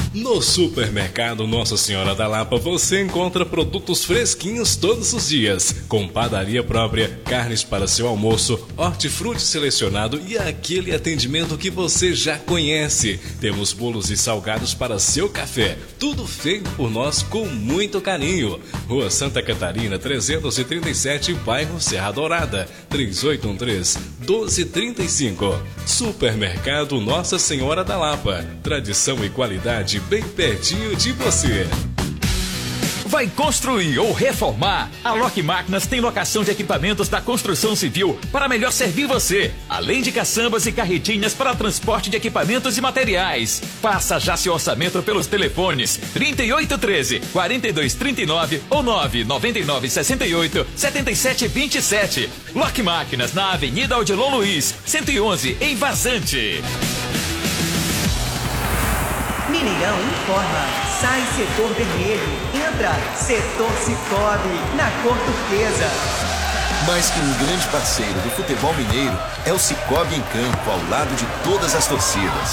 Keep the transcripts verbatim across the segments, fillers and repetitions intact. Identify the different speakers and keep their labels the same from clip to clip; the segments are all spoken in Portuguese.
Speaker 1: No Supermercado Nossa Senhora da Lapa você encontra produtos fresquinhos todos os dias, com padaria própria, carnes para seu almoço, hortifruti selecionado e aquele atendimento que você já conhece. Temos bolos e salgados para seu café, tudo feito por nós com muito carinho. Rua Santa Catarina trezentos e trinta e sete, bairro Serra Dourada, três oito um três, um dois três cinco. Supermercado Nossa Senhora da Lapa, tradição e qualidade bem pertinho de você.
Speaker 2: Vai construir ou reformar? A Lock Máquinas tem locação de equipamentos da construção civil para melhor servir você, além de caçambas e carretinhas para transporte de equipamentos e materiais. Faça já seu orçamento pelos telefones trinta e oito treze, quarenta e dois trinta e nove ou nove nove nove seis oito, sete sete dois sete. Lock Máquinas na Avenida Odilon Luiz, cento e onze, em Vazante.
Speaker 3: Mineirão informa. Sai setor vermelho. Entra setor Cicobi, na cor turquesa.
Speaker 4: Mais que um grande parceiro do futebol mineiro, é o Cicobi em campo, ao lado de todas as torcidas.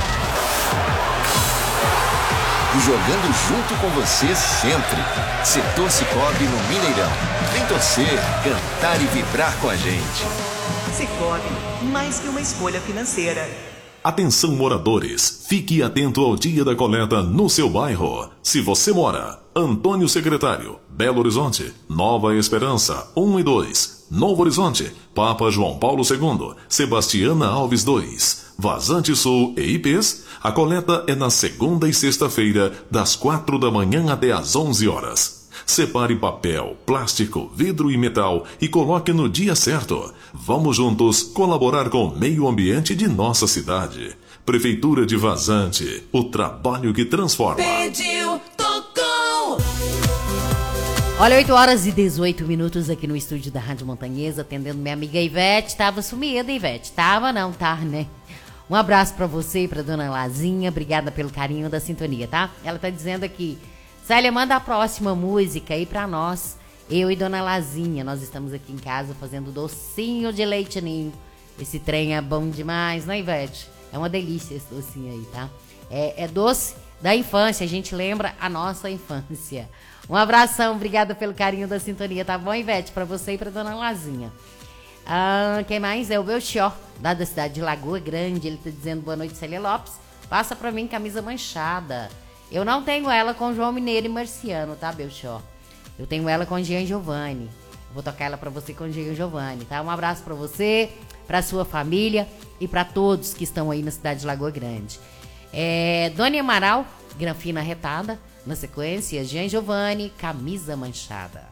Speaker 4: E jogando junto com você sempre. Setor Cicobi no Mineirão. Vem torcer, cantar e vibrar com a gente.
Speaker 3: Cicobi, mais que uma escolha financeira.
Speaker 5: Atenção moradores, fique atento ao dia da coleta no seu bairro. Se você mora, Antônio Secretário, Belo Horizonte, Nova Esperança, um e dois, Novo Horizonte, Papa João Paulo segundo, Sebastiana Alves dois, Vazante Sul e I Pês, a coleta é na segunda e sexta-feira, das quatro da manhã até às onze horas. Separe papel, plástico, vidro e metal e coloque no dia certo. Vamos juntos colaborar com o meio ambiente de nossa cidade. Prefeitura de Vazante, o trabalho que transforma.
Speaker 6: Pediu, tocou!
Speaker 7: Olha, oito horas e dezoito minutos aqui no estúdio da Rádio Montanhesa, atendendo minha amiga Ivete. Tava sumida, Ivete. Tava não, tá, né? Um abraço pra você e pra dona Lazinha. Obrigada pelo carinho da sintonia, tá? Ela tá dizendo aqui: Célia, manda a próxima música aí pra nós. Eu e dona Lazinha, nós estamos aqui em casa fazendo docinho de leite ninho. Esse trem é bom demais, né, Ivete? É uma delícia esse docinho aí, tá? É, é doce da infância, a gente lembra a nossa infância. Um abração, obrigada pelo carinho da sintonia, tá bom, Ivete? Pra você e pra dona Lazinha. Ah, quem mais? É o Belchior, lá da cidade de Lagoa Grande. Ele tá dizendo: boa noite, Célia Lopes. Passa pra mim camisa manchada. Eu não tenho ela com João Mineiro e Marciano, tá, Belchior? Eu tenho ela com Jean Giovanni. Vou tocar ela pra você com Jean Giovanni, tá? Um abraço pra você, pra sua família e pra todos que estão aí na cidade de Lagoa Grande. É, Dona Amaral, Granfina Retada. Na sequência, Jean Giovanni, camisa manchada.